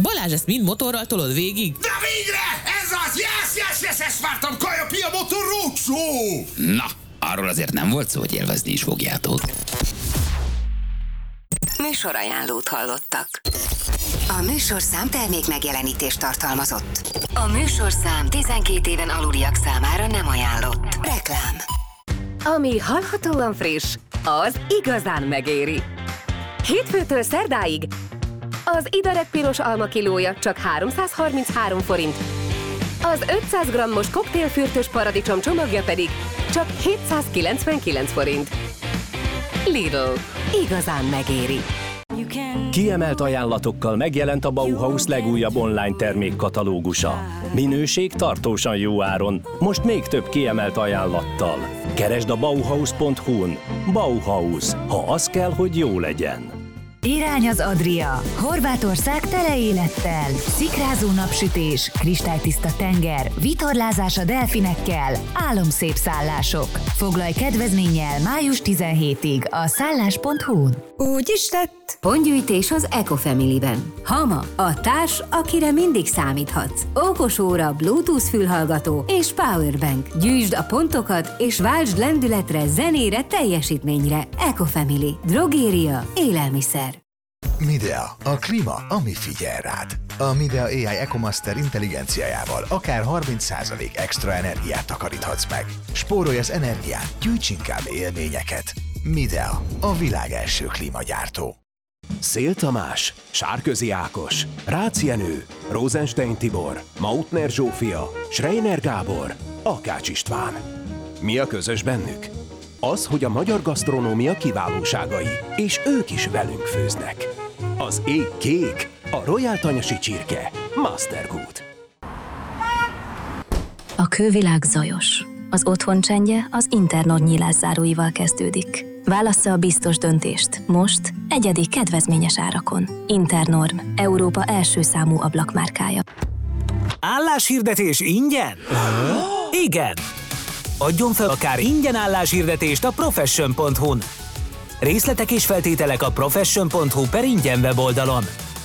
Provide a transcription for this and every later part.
Balázs, ezt mind motorral tolod végig? De végre! Ez az! Yes, ezt vártam! Kaja Pia Motor Roadshow! Na, arról azért nem volt szó, hogy élvezni is fogjátok. Műsorajánlót hallottak. A műsorszám termék megjelenítést tartalmazott. A műsorszám 12 éven aluliak számára nem ajánlott. Reklám. Ami hallhatóan friss, az igazán megéri. Hétfőtől szerdáig az Idarek piros alma kilója csak 333 forint. Az 500 g-os koktélfürtös paradicsom csomagja pedig csak 799 forint. Lidl. Igazán megéri. Kiemelt ajánlatokkal megjelent a Bauhaus legújabb online termékkatalógusa. Minőség tartósan jó áron, most még több kiemelt ajánlattal. Keresd a Bauhaus.hu-n. Bauhaus, ha az kell, hogy jó legyen. Irány az Adria. Horvátország tele élettel. Szikrázó napsütés, kristálytiszta tenger, vitorlázás a delfinekkel, álomszép szállások. Foglalj kedvezménnyel május 17-ig a szállás.hu-n. Úgy is lett. Pontgyűjtés az Ecofamily-ben. Hama, a társ, akire mindig számíthatsz. Okos óra, Bluetooth fülhallgató és powerbank. Gyűjtsd a pontokat és váltsd lendületre, zenére, teljesítményre. Ecofamily. Drogéria, élelmiszer. Midea, a klíma, ami figyel rád. A Midea AI EcoMaster intelligenciájával akár 30% extra energiát takaríthatsz meg. Spórolj az energián, gyűjts inkább élményeket. Midea, a világ első klímagyártó. Szél Tamás, Sárközi Ákos, Rácz Jenő, Rosenstein Tibor, Mautner Zsófia, Schreiner Gábor, Akács István. Mi a közös bennük? Az, hogy a magyar gasztronómia kiválóságai, és ők is velünk főznek. Az ég kék, a Royal Tanyasi csirke, Mastergood. A külvilág zajos. Az otthon csendje az Internord nyílászáróival kezdődik. Válassza a biztos döntést. Most egyedi kedvezményes árakon. Internorm, Európa első számú ablakmárkája. Álláshirdetés ingyen? Igen! Adjon fel akár ingyen álláshirdetést a profession.hu-n. Részletek és feltételek a profession.hu/ingyen weboldalon.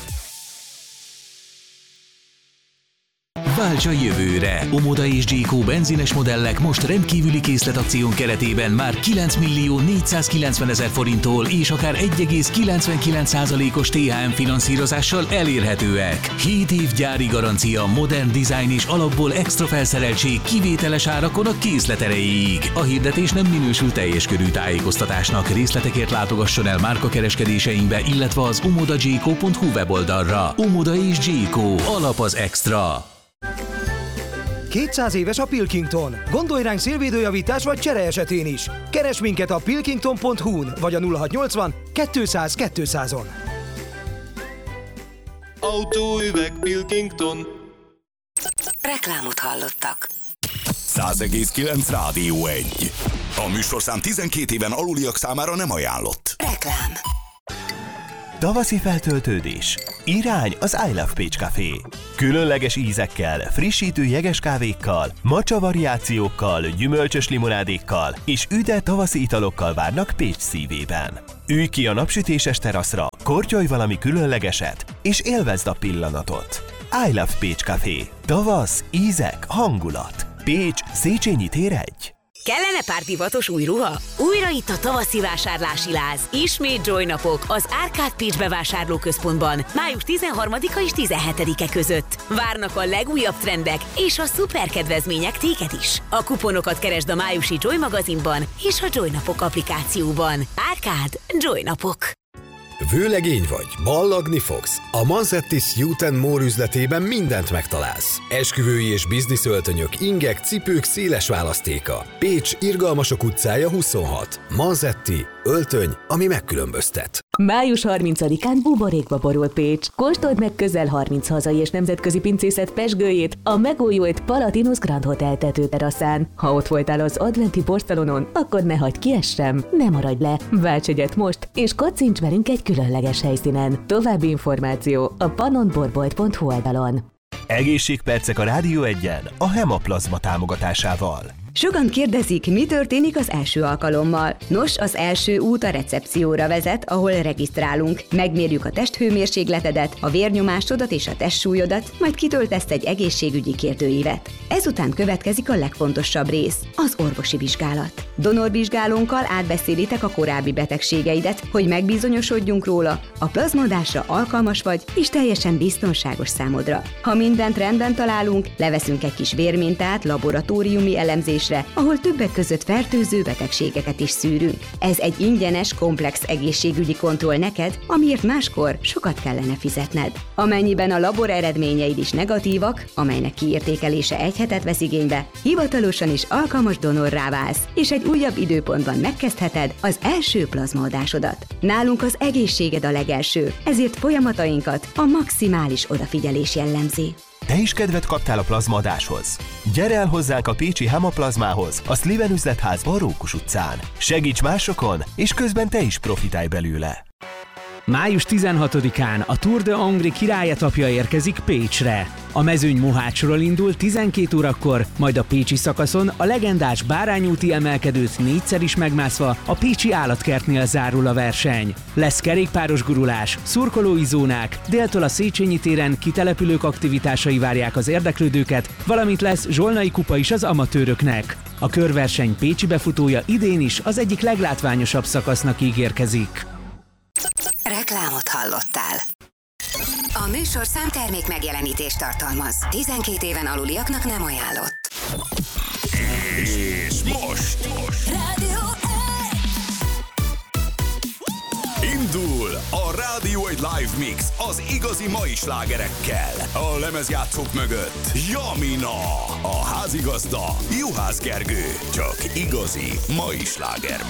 Válts a jövőre! Omoda és Gyékó benzines modellek most rendkívüli készletakción keretében már 9.490.000 forinttól és akár 1,99%-os THM finanszírozással elérhetőek. 7 év gyári garancia, modern dizájn és alapból extra felszereltség kivételes árakon a készlet erejéig. A hirdetés nem minősül teljes körű tájékoztatásnak. Részletekért látogasson el márkakereskedéseinkbe, illetve az omodagyékó.hu weboldalra. Omoda és Gyékó. Alap az extra. 200 éves a Pilkington. Gondolj ránk szélvédőjavítás vagy csere esetén is. Keresd minket a pilkington.hu-n vagy a 0680 200 200-on. Autóüveg Pilkington. Reklámot hallottak. 100,9 Rádió 1. A műsorszám 12 éven aluliak számára nem ajánlott. Reklám. Tavaszi feltöltődés. Irány az I Love Pécs Café. Különleges ízekkel, frissítő jeges kávékkal, matcha variációkkal, gyümölcsös limonádékkal és üde tavaszi italokkal várnak Pécs szívében. Ülj ki a napsütéses teraszra, kortyolj valami különlegeset, és élvezd a pillanatot. I Love Pécs Café. Tavasz, ízek, hangulat. Pécs, Széchenyi tér 1. Kellene pár divatos új ruha? Újra itt a tavaszi vásárlási láz. Ismét Joy napok az Árkád Pécs bevásárlóközpontban május 13-a és 17-e között. Várnak a legújabb trendek és a szuper kedvezmények téged is. A kuponokat keresd a májusi Joy magazinban és a Joy napok applikációban. Árkád, Joy napok. Vőlegény vagy, ballagni fogsz? A Manzettis Youth & More üzletében mindent megtalálsz. Esküvői és bizniszöltönyök, ingek, cipők széles választéka. Pécs, Irgalmasok utcája 26. Manzetti, öltöny, ami megkülönböztet. Május 30-án buborékba borul Pécs. Kóstold meg közel 30 hazai és nemzetközi pincészet pezsgőjét a megújult Palatinus Grand Hotel tetőteraszán. Ha ott voltál az adventi porszalonon, akkor ne hagyd ki ezt sem, ne maradj le. Válts egyet most, és koccints velünk egy különleges helyszínen. További információ a pannonborbolt.hu oldalon. Egészségpercek a Rádió 1-en a Hemaplazma támogatásával. Sokan kérdezik, mi történik az első alkalommal. Nos, az első út a recepcióra vezet, ahol regisztrálunk, megmérjük a testhőmérsékletedet, a vérnyomásodat és a testsúlyodat, majd kitöltesz egy egészségügyi kérdőívet. Ezután következik a legfontosabb rész, az orvosi vizsgálat. Donorvizsgálónkkal átbeszélitek a korábbi betegségeidet, hogy megbizonyosodjunk róla, a plazmaadásra alkalmas vagy, és teljesen biztonságos számodra. Ha mindent rendben találunk, leveszünk egy kis vérmintát laboratóriumi elemzésre, ahol többek között fertőző betegségeket is szűrünk. Ez egy ingyenes, komplex egészségügyi kontroll neked, amiért máskor sokat kellene fizetned. Amennyiben a labor eredményeid is negatívak, amelynek kiértékelése egy hetet vesz igénybe, hivatalosan is alkalmas donorrá válsz, és egy újabb időpontban megkezdheted az első plazmaadásodat. Nálunk az egészséged a legelső, ezért folyamatainkat a maximális odafigyelés jellemzi. Te is kedvet kaptál a plazmaadáshoz? Gyere el hozzánk a pécsi Hemaplazmához, a Sliven üzletházba a Rókus utcán. Segíts másokon, és közben te is profitálj belőle. Május 16-án a Tour de Hongrie királlyetapja érkezik Pécsre. A mezőny Mohácsról indul 12 órakor, majd a pécsi szakaszon a legendás bárányúti emelkedőt 4-szer is megmászva a pécsi állatkertnél zárul a verseny. Lesz kerékpáros gurulás, szurkolói zónák, déltől a Széchenyi téren kitelepülők aktivitásai várják az érdeklődőket, valamint lesz zsolnai kupa is az amatőröknek. A körverseny pécsi befutója idén is az egyik leglátványosabb szakasznak ígérkezik. Reklámot hallottál. A műsorszám termék megjelenítést tartalmaz. 12 éven aluliaknak nem ajánlott. És most Rádió indul a Rádió egy Live Mix az igazi mai slágerekkel. A lemezjátszók mögött Jamina, a házigazda Juhász Gergő. Csak igazi mai sláger.